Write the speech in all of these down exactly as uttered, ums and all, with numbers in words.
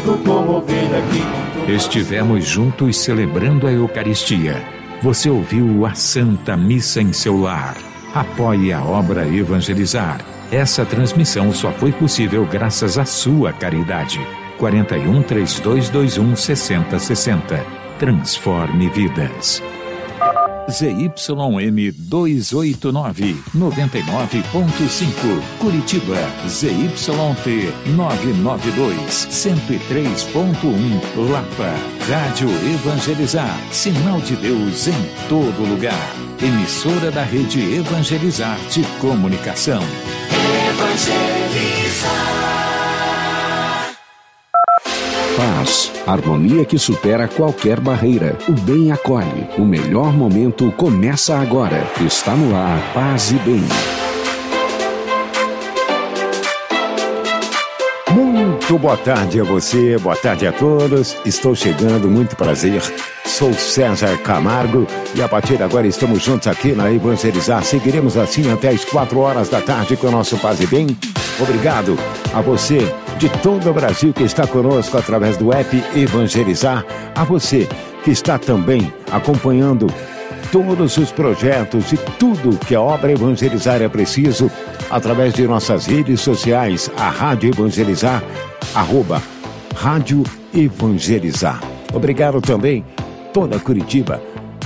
conosco como ovelha que... Estivemos juntos celebrando a Eucaristia. Você ouviu a Santa Missa em seu lar. Apoie a obra Evangelizar. Essa transmissão só foi possível graças à sua caridade. quarenta e um, trinta e dois vinte e um, sessenta sessenta. Transforme vidas. Z Y M duzentos e oitenta e nove, noventa e nove ponto cinco, Curitiba. Z Y T novecentos e noventa e dois, cento e três ponto um, Lapa. Rádio Evangelizar, sinal de Deus em todo lugar. Emissora da Rede Evangelizar de Comunicação. Evangelizar. Paz, harmonia que supera qualquer barreira. O bem acolhe. O melhor momento começa agora. Está no ar, Paz e Bem. Muito boa tarde a você, boa tarde a todos. Estou chegando, muito prazer. Sou César Camargo e a partir de agora estamos juntos aqui na Evangelizar. Seguiremos assim até as quatro horas da tarde com o nosso Paz e Bem. Obrigado a você de todo o Brasil que está conosco através do app Evangelizar. A você que está também acompanhando todos os projetos e tudo que a obra Evangelizar é preciso através de nossas redes sociais, a Rádio Evangelizar, arroba Rádio Evangelizar. Obrigado também toda Curitiba,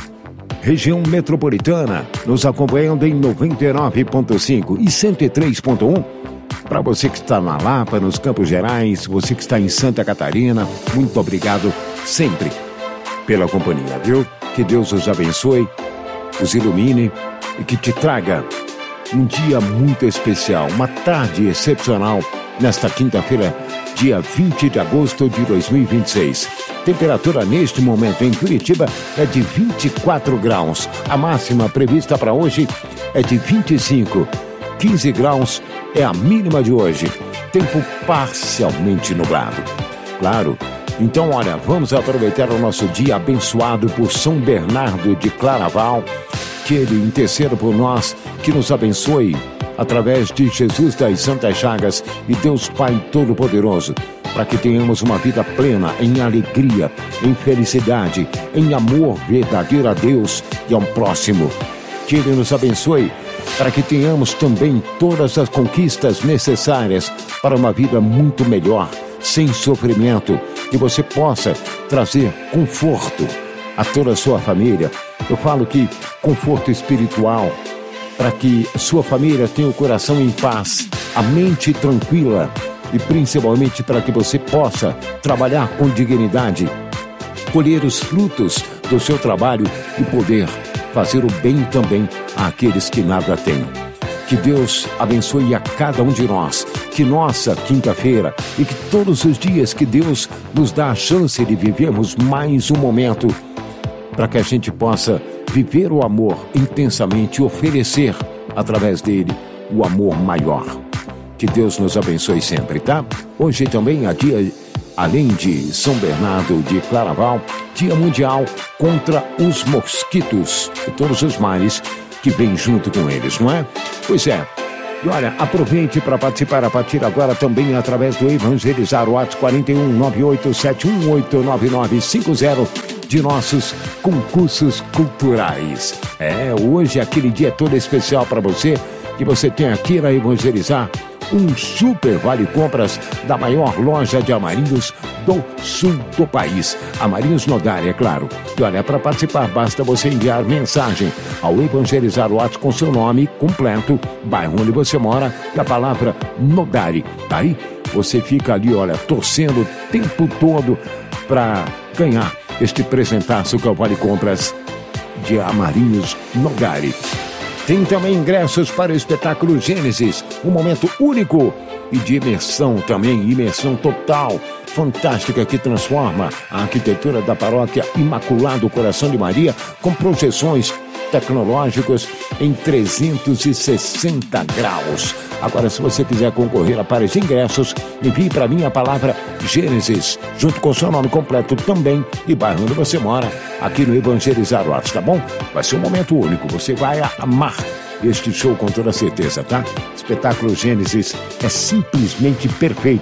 região metropolitana, nos acompanhando em noventa e nove ponto cinco e cento e três ponto um. Para você que está na Lapa, nos Campos Gerais, você que está em Santa Catarina, muito obrigado sempre pela companhia, viu? Que Deus os abençoe, os ilumine e que te traga um dia muito especial, uma tarde excepcional nesta quinta-feira, dia vinte de agosto de dois mil e vinte e seis. Temperatura neste momento em Curitiba é de vinte e quatro graus. A máxima prevista para hoje é de vinte e cinco. quinze graus é a mínima de hoje. Tempo parcialmente nublado. Claro, então olha, vamos aproveitar o nosso dia abençoado por São Bernardo de Claraval. Que ele interceda por nós, que nos abençoe através de Jesus das Santas Chagas e Deus Pai Todo-Poderoso, para que tenhamos uma vida plena em alegria, em felicidade, em amor verdadeiro a Deus e ao próximo. Que ele nos abençoe para que tenhamos também todas as conquistas necessárias para uma vida muito melhor, sem sofrimento, que você possa trazer conforto a toda a sua família. Eu falo que conforto espiritual, para que sua família tenha o coração em paz, a mente tranquila e principalmente para que você possa trabalhar com dignidade, colher os frutos do seu trabalho e poder fazer o bem também àqueles que nada têm. Que Deus abençoe a cada um de nós, que nossa quinta-feira e que todos os dias que Deus nos dá a chance de vivermos mais um momento para que a gente possa viver o amor intensamente e oferecer através dele o amor maior. Que Deus nos abençoe sempre, tá? Hoje também é dia, além de São Bernardo de Claraval, Dia Mundial contra os Mosquitos e todos os males que vêm junto com eles, não é? Pois é. E olha, aproveite para participar a partir agora também através do Evangelizar, o WhatsApp quarenta e um, nove oito sete um oito nove nove cinco zero de nossos concursos culturais. É, hoje é aquele dia todo especial para você, que você tem aqui na Evangelizar um super vale-compras da maior loja de amarinhos do sul do país. Amarinhos Nodari, é claro. E olha, para participar basta você enviar mensagem ao Evangelizar o WhatsApp com seu nome completo, bairro onde você mora e a palavra Nodari. Daí você fica ali, olha, torcendo o tempo todo para ganhar este presentaço que é o vale-compras de Amarinhos Nodari. Tem também ingressos para o espetáculo Gênesis, um momento único e de imersão também, imersão total, fantástica, que transforma a arquitetura da paróquia Imaculado Coração de Maria com projeções tecnológicas em trezentos e sessenta graus. Agora, se você quiser concorrer a pares de ingressos, envie para mim a palavra Gênesis, junto com seu nome completo também e bairro onde você mora, aqui no Evangelizar o Artes, tá bom? Vai ser um momento único, você vai amar este show com toda certeza, tá? Espetáculo Gênesis é simplesmente perfeito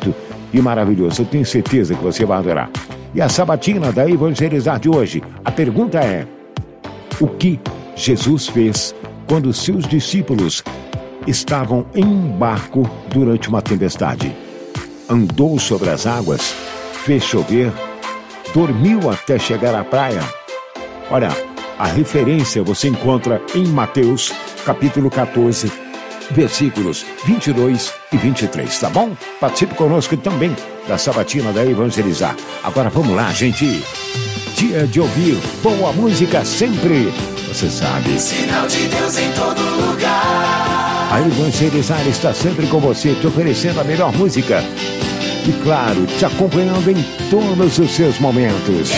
e maravilhoso. Eu tenho certeza que você vai adorar. E a sabatina da Evangelizar de hoje, a pergunta é: o que Jesus fez quando seus discípulos estavam em um barco durante uma tempestade? Andou sobre as águas, fez chover, dormiu até chegar à praia? Olha, a referência você encontra em Mateus, capítulo quatorze, versículos vinte e dois e vinte e três, tá bom? Participe conosco também da sabatina da Evangelizar. Agora vamos lá, gente. Dia de ouvir boa música sempre, você sabe. Sinal de Deus em todo lugar. A Evangelizar está sempre com você, te oferecendo a melhor música. E claro, te acompanhando em todos os seus momentos.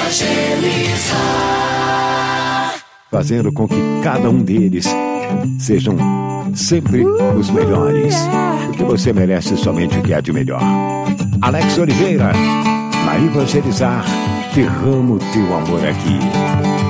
Evangelizar. Fazendo com que cada um deles sejam sempre os melhores. Porque você merece somente o que há de melhor. Alex Oliveira, na Evangelizar, derramo teu amor aqui.